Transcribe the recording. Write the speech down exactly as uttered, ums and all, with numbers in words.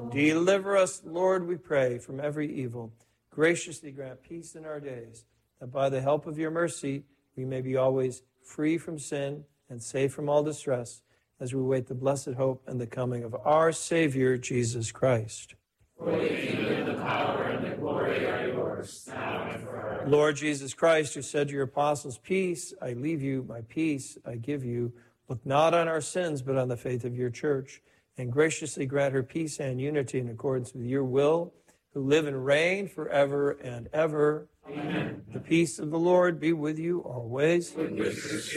Deliver us, Lord, we pray, from every evil. Graciously grant peace in our days, that by the help of your mercy we may be always free from sin and safe from all distress, as we wait the blessed hope and the coming of our Savior, Jesus Christ. For the kingdom, the power, and the glory are yours, now and forever. Lord Jesus Christ, who said to your apostles, peace I leave you, my peace I give you, look not on our sins, but on the faith of your church, and graciously grant her peace and unity in accordance with your will, who live and reign forever and ever. Amen. The peace of the Lord be with you always. With your